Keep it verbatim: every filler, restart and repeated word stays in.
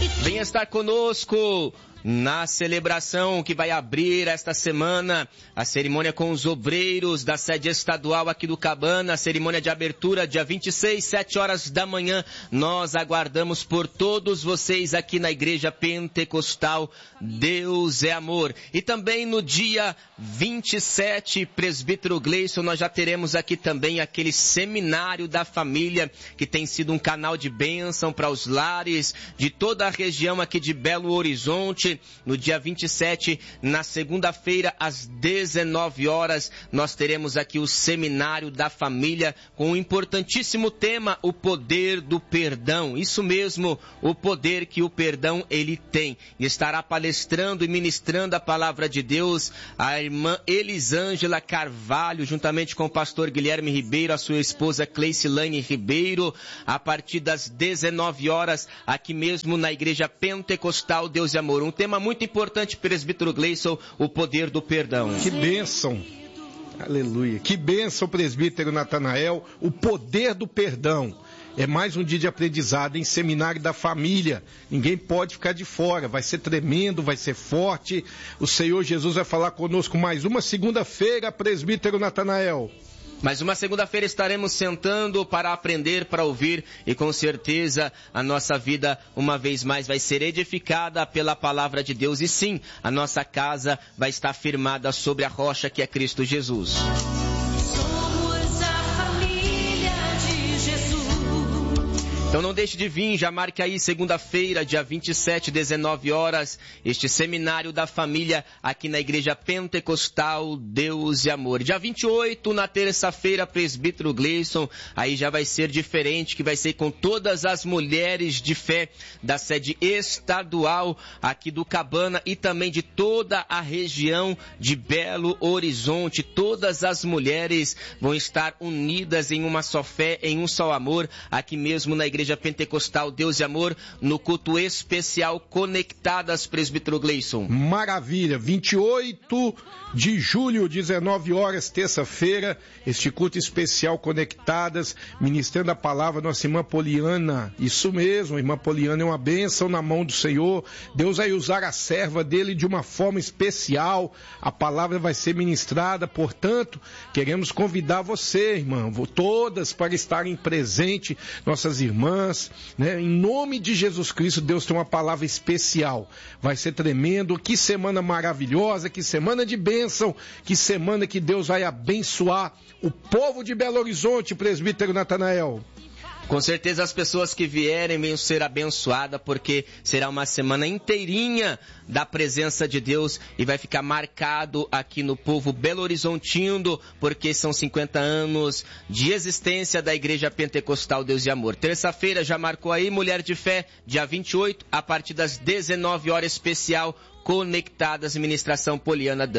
Venha estar conosco na celebração que vai abrir esta semana, a cerimônia com os obreiros da sede estadual aqui do Cabana, a cerimônia de abertura dia vinte e seis, sete horas da manhã. Nós aguardamos por todos vocês aqui na Igreja Pentecostal Deus é Amor. E também no dia vinte e sete, Presbítero Gleison, nós já teremos aqui também aquele seminário da família, que tem sido um canal de bênção para os lares de toda a região aqui de Belo Horizonte. No dia vinte e sete, na segunda-feira, às dezenove horas, nós teremos aqui o Seminário da Família com um importantíssimo tema, o poder do perdão. Isso mesmo, o poder que o perdão ele tem. E estará palestrando e ministrando a palavra de Deus a irmã Elisângela Carvalho, juntamente com o pastor Guilherme Ribeiro, a sua esposa Cleicilane Ribeiro, a partir das dezenove horas, aqui mesmo na Igreja Pentecostal Deus é Amor. Um tema muito importante, presbítero Gleison, o poder do perdão. Que bênção, aleluia, que bênção, presbítero Natanael, o poder do perdão. É mais um dia de aprendizado em Seminário da Família. Ninguém pode ficar de fora. Vai ser tremendo, vai ser forte. O Senhor Jesus vai falar conosco mais uma segunda-feira, presbítero Natanael. Mais uma segunda-feira estaremos sentando para aprender, para ouvir, e com certeza a nossa vida uma vez mais vai ser edificada pela palavra de Deus. E sim, a nossa casa vai estar firmada sobre a rocha que é Cristo Jesus. Então não deixe de vir, já marque aí segunda-feira, dia vinte e sete, dezenove horas, este seminário da família aqui na Igreja Pentecostal Deus e Amor. Dia vinte e oito, na terça-feira, presbítero Gleison, aí já vai ser diferente, que vai ser com todas as mulheres de fé da sede estadual aqui do Cabana e também de toda a região de Belo Horizonte. Todas as mulheres vão estar unidas em uma só fé, em um só amor, aqui mesmo na Igreja Igreja Pentecostal Deus e Amor, no culto especial Conectadas, presbítero Gleison. Maravilha, vinte e oito de julho, dezenove horas, terça-feira, este culto especial Conectadas, ministrando a palavra nossa irmã Poliana. Isso mesmo, a irmã Poliana é uma bênção na mão do Senhor. Deus vai usar a serva dele de uma forma especial. A palavra vai ser ministrada, portanto, queremos convidar você, irmã, todas para estarem presentes, nossas irmãs, né? Em nome de Jesus Cristo, Deus tem uma palavra especial. Vai ser tremendo. Que semana maravilhosa, que semana de bênção, que semana que Deus vai abençoar o povo de Belo Horizonte, presbítero Natanael. Com certeza as pessoas que vierem venham ser abençoadas, porque será uma semana inteirinha da presença de Deus e vai ficar marcado aqui no povo belo-horizontino, porque são cinquenta anos de existência da Igreja Pentecostal Deus e Amor. Terça-feira já marcou aí, Mulher de Fé, dia vinte e oito, a partir das dezenove horas, especial Conectadas, ministração Poliana Dan.